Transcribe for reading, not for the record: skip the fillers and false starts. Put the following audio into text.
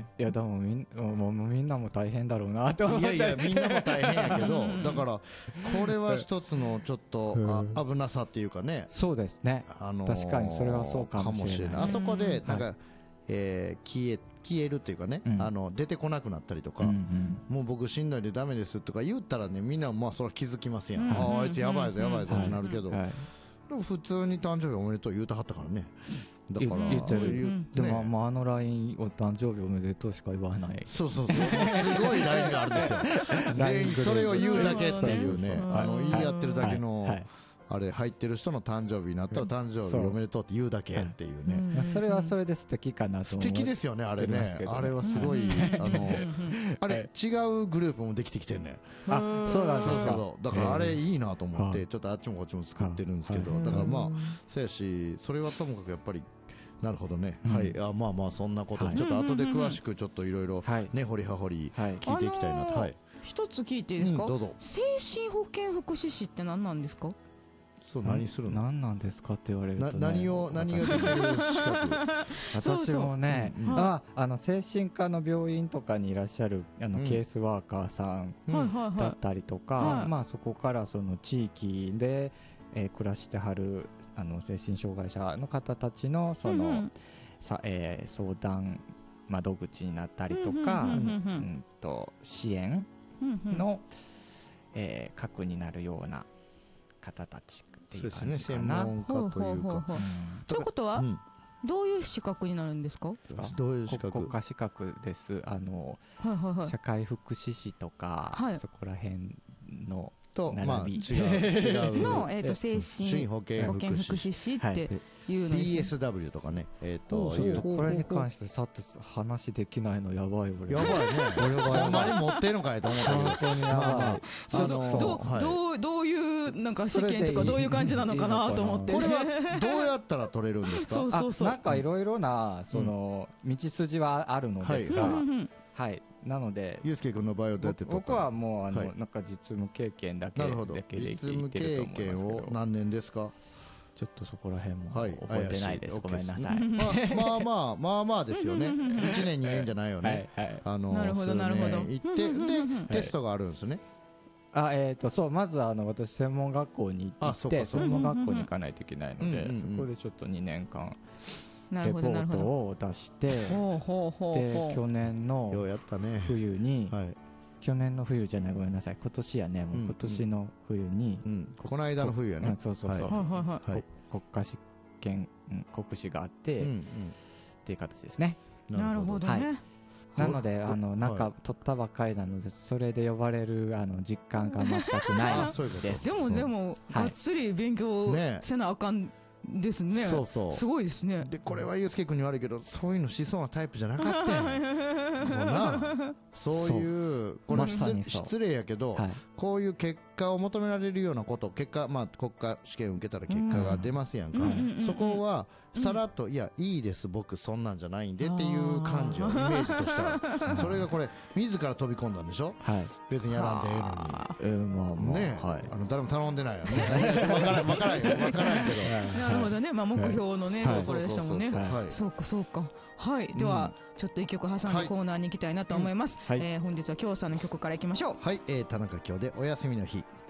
ね。いやでもみんなも大変だろうなと思って。 いやいやみんなも大変やけどだからこれは一つのちょっと危なさっていうかね。 そうですね、確かにそれはそうかもしれない。 あそこでなんか、消えるっていうかね、出てこなくなったりとか、もう僕しんどいでダメですとか言ったらねみんなまあそれは気づきますやん、あいつやばいぞやばいぞってなるけど、でも普通に誕生日おめでとう言うたはったからね。だから言ってる。でもあの LINE お誕生日おめでとうしか言わない。 そうすごい LINE があるんですよ全員それを言うだけっていうね、言い合ってるだけのあれ入ってる人の誕生日になったら誕生日おめでとうって言うだけっていうね、 それはそれで素敵かなと思って。 素敵ですよねあれね。あれはすごいあれ違うグループもできてきてんね。 あ、そうなんですか。 だからあれいいなと思ってちょっとあっちもこっちも作ってるんですけど、だからまあそうやしそれはともかくやっぱりなるほどね、はい。まあまあそんなことでちょっと後で詳しくちょっといろいろね掘り葉掘り聞いていきたいなと。はい、 一つ聞いていいですか。 どうぞ。 精神保健福祉士って何なんですか。 そう何するの。 何なんですかって言われるとね、 何ができる資格。 私もね、精神科の病院とかにいらっしゃるケースワーカーさんだったりとか、まあそこからその地域で暮らしてはる精神障害者の方たちのその相談窓口になったりとか、支援の核になるような方たちっていう感じかな。 専門家というか。 ということはどういう資格になるんですか。 どういう資格。 国家資格です。社会福祉士とか、そこら辺のとまあ違うの精神保健福祉士っていうの PSW とかね、 これに関してさっと話できないのやばい。俺やばいね。俺はほんまに持ってるのかいと思ったけど、 本当にやばい。どういうなんか試験とかどういう感じなのかなと思って。 これはどうやったら取れるんですか。 なんかいろいろなその道筋はあるのですが、はい、なのでゆうすけ君の場合はどうやって取ったの。 僕はもうなんか実務経験だけでいけると思いますけど。 実務経験を何年ですか。 ちょっとそこら辺も覚えてないです。ごめんなさい。 まあまあですよね。1年2年じゃないよね。 なるほどなるほど。 行ってでテストがあるんですね。 そうまず私専門学校に行って専門学校に行かないといけないので、そこでちょっと2年間レポートを出して、で去年の冬に、去年の冬じゃない、ごめんなさい、今年やね、もう今年の冬に、 この間の冬やね、 そう国家試験国試があってっていう形ですね。 なるほどね。 なのでなんか取ったばっかりなので、それで呼ばれる実感が全くないです。 でもがっつり勉強せなあかんですね。すごいですね。 でこれはゆうすけ君に悪いけど、そういうのしそうなタイプじゃなかったんそういうこれ失礼やけど、こういう結果を求められるようなこと、結果まあ国家試験を受けたら結果が出ますやんか。そこはさらっといいです僕そんなんじゃないんでっていう感じをイメージとしたら、それがこれ自ら飛び込んだんでしょ。別にやらんでええのにね、誰も頼んでないよね。分からんけど。 なるほどね。まあ目標のねところでしたもんね。そうか。はい。ではちょっと一曲挟んでコーナーに行きたいなと思います。本日は京さんの曲からいきましょう。 はい。田中京でお休みの日。